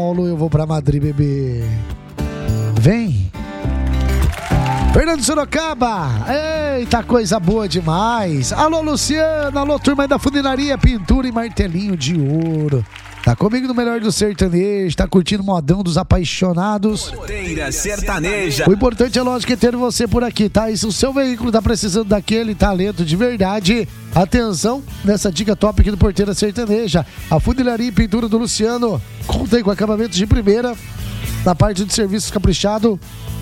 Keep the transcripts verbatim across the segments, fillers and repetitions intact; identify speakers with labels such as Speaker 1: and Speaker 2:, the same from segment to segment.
Speaker 1: Paulo, eu vou pra Madrid, bebê. Vem. Fernando Sorocaba. Eita, coisa boa demais. Alô, Luciano. Alô, turma da Funilaria, pintura e martelinho de ouro. Tá comigo no melhor do sertanejo, tá curtindo o modão dos apaixonados.
Speaker 2: Porteira Sertaneja.
Speaker 1: O importante é, lógico, é ter você por aqui, tá? E se o seu veículo tá precisando daquele talento de verdade, atenção nessa dica top aqui do Porteira Sertaneja. A Funilaria e Pintura do Luciano conta aí com acabamentos de primeira, na parte de serviços caprichado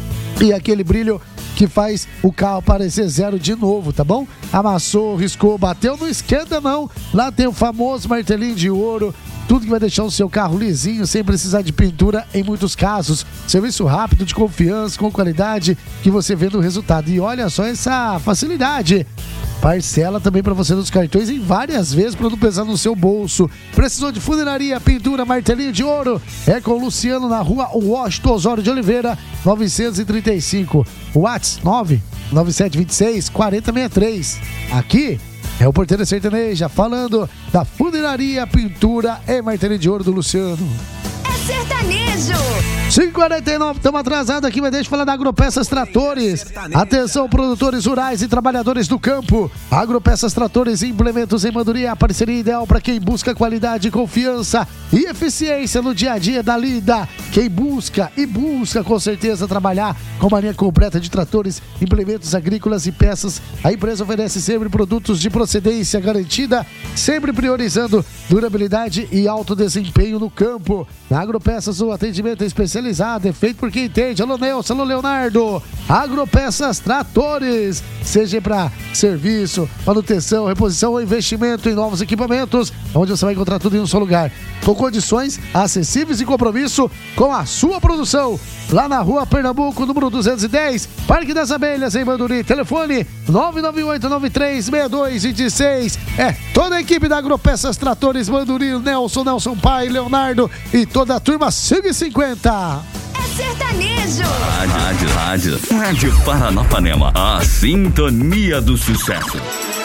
Speaker 1: e aquele brilho que faz o carro parecer zero de novo, tá bom? Amassou, riscou, bateu, não esquenta não. Lá tem o famoso martelinho de ouro. Tudo que vai deixar o seu carro lisinho, sem precisar de pintura em muitos casos. Serviço rápido, de confiança, com qualidade, que você vê no resultado. E olha só essa facilidade. Parcela também para você nos cartões em várias vezes para não pesar no seu bolso. Precisou de funilaria, pintura, martelinho de ouro? É com o Luciano na rua Washington Osório de Oliveira, novecentos e trinta e cinco. WhatsApp nove nove sete dois seis, quatro zero seis três. Aqui é o Porteira Sertaneja, falando da funilaria, pintura e martelinho de ouro do Luciano.
Speaker 3: É sertanejo!
Speaker 1: cinco e quarenta e nove, estamos atrasados aqui, mas deixa eu falar da Agropeças Tratores. Atenção, produtores rurais e trabalhadores do campo. Agropeças Tratores e Implementos em Manduria é a parceria ideal para quem busca qualidade, confiança e eficiência no dia a dia da lida. Quem busca e busca com certeza trabalhar com uma linha completa de tratores, implementos agrícolas e peças. A empresa oferece sempre produtos de procedência garantida, sempre priorizando durabilidade e alto desempenho no campo. Na Agropeças, o atendimento é especializado, é feito por quem entende. Alô, Nelson, alô, Leonardo. Agropeças Tratores, seja para serviço, manutenção, reposição ou investimento em novos equipamentos, onde você vai encontrar tudo em um só lugar, com condições acessíveis e compromisso com a sua produção. Lá na rua Pernambuco, número duzentos e dez, Parque das Abelhas, em Manduri. Telefone nove nove oito nove três seis dois dois seis. É toda a equipe da Agropeças Tratores Manduri, Nelson, Nelson Pai, Leonardo e toda a turma cinco e cinquenta.
Speaker 3: É sertanejo!
Speaker 2: Rádio, rádio, rádio Paranapanema, a sintonia do sucesso.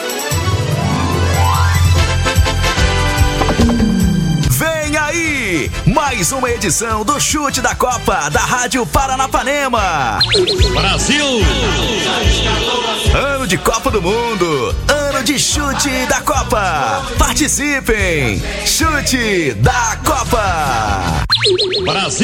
Speaker 2: Vem aí, mais uma edição do Chute da Copa da Rádio Paranapanema.
Speaker 4: Brasil!
Speaker 2: Ano de Copa do Mundo, ano de Chute da Copa. Participem! Chute da Copa!
Speaker 4: Brasil!